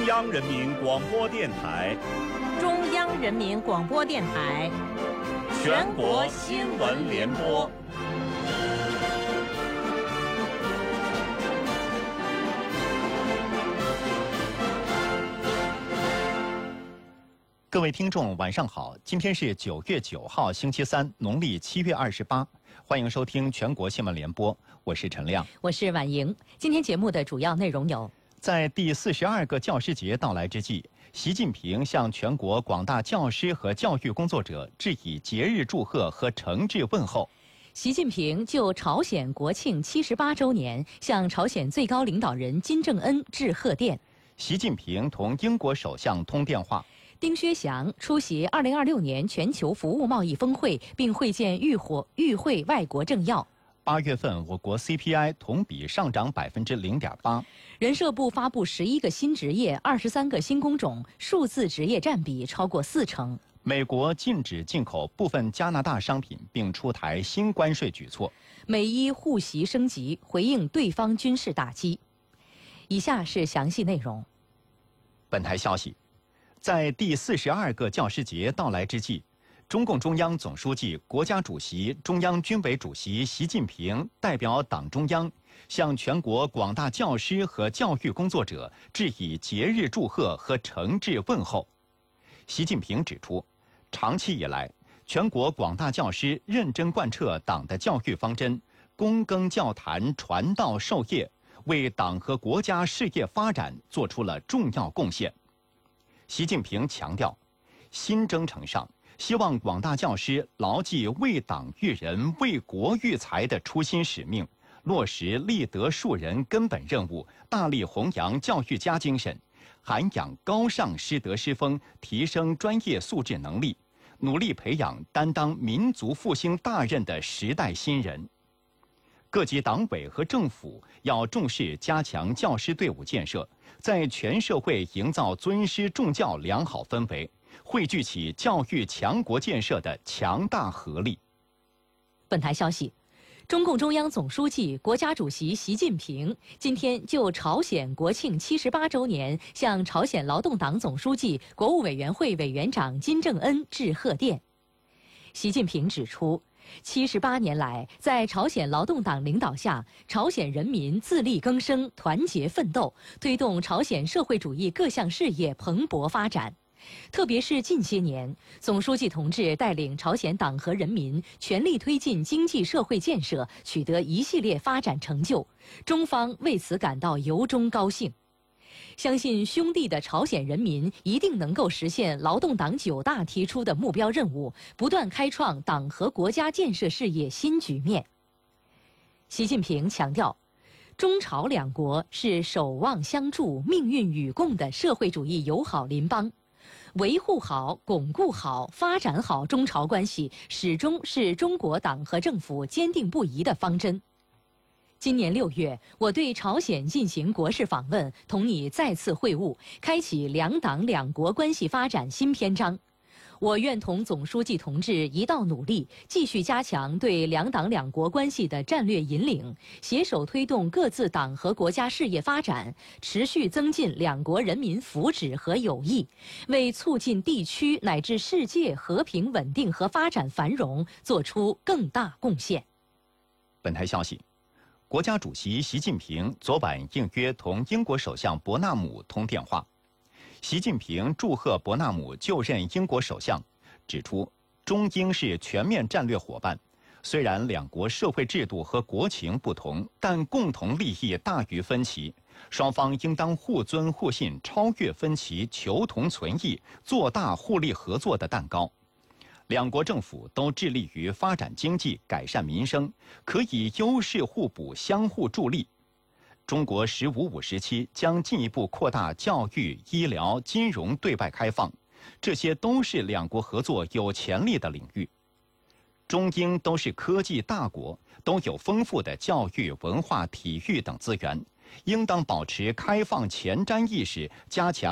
央人民广播电台、 中央人民广播电台全国新闻联播。 各位听众，晚上好！今天是9月9号，星期三，农历7月28。欢迎收听全国新闻联播，我是陈亮， 我是婉莹。今天节目的主要内容有： 在第42个教师节到来之际，习近平向全国广大教师和教育工作者致以节日祝贺和诚挚问候。 习近平就朝鲜国庆78周年向朝鲜最高领导人金正恩致贺电。 习近平同英国首相通电话。 丁薛祥出席2026年全球服务贸易峰会，并会见与会外国政要。 8月份我国 CPI 同比上涨0.8%。 人社部发布11个新职业、23个新工种，数字职业占比超过40%。 美国禁止进口部分加拿大商品，并出台新关税举措。 美伊互袭升级，回应对方军事打击。以下是详细内容。 本台消息。在第42个教师节到来之际，中共中央总书记、国家主席、中央军委主席习近平代表党中央，向全国广大教师和教育工作者致以节日祝贺和诚挚问候。习近平指出，长期以来，全国广大教师认真贯彻党的教育方针，躬耕教坛、传道授业，为党和国家事业发展做出了重要贡献。习近平强调，新征程上，希望广大教师牢记为党育人、为国育才的初心使命，落实立德树人根本任务，大力弘扬教育家精神，涵养高尚师德师风，提升专业素质能力，努力培养担当民族复兴大任的时代新人。各级党委和政府要重视加强教师队伍建设，在全社会营造尊师重教良好氛围，汇聚起教育强国建设的强大合力。 本台消息，中共中央总书记、国家主席习近平今天就朝鲜国庆78周年向朝鲜劳动党总书记、国务委员会委员长金正恩致贺电。习近平指出，78年来，在朝鲜劳动党领导下，朝鲜人民自力更生、团结奋斗，推动朝鲜社会主义各项事业蓬勃发展。特别是近些年，总书记同志带领朝鲜党和人民全力推进经济社会建设，取得一系列发展成就，中方为此感到由衷高兴。相信兄弟的朝鲜人民一定能够实现劳动党9大提出的目标任务，不断开创党和国家建设事业新局面。习近平强调，中朝两国是守望相助、命运与共的社会主义友好邻邦，维护好、巩固好、发展好中朝关系，始终是中国党和政府坚定不移的方针。今年6月，我对朝鲜进行国事访问，同你再次会晤，开启两党两国关系发展新篇章。我愿同总书记同志一道努力，继续加强对两党两国关系的战略引领，携手推动各自党和国家事业发展，持续增进两国人民福祉和友谊，为促进地区乃至世界和平稳定和发展繁荣做出更大贡献。 本台消息，国家主席习近平昨晚应约同英国首相伯纳姆通电话。习近平祝贺伯纳姆就任英国首相，指出中英是全面战略伙伴，虽然两国社会制度和国情不同，但共同利益大于分歧，双方应当互尊互信，超越分歧，求同存异，做大互利合作的蛋糕。两国政府都致力于发展经济、改善民生，可以优势互补、相互助力。中国“十五五”时期将进一步扩大教育、医疗、金融对外开放，这些都是两国合作有潜力的领域。中英都是科技大国，都有丰富的教育、文化、体育等资源，应当保持开放前瞻意识，加强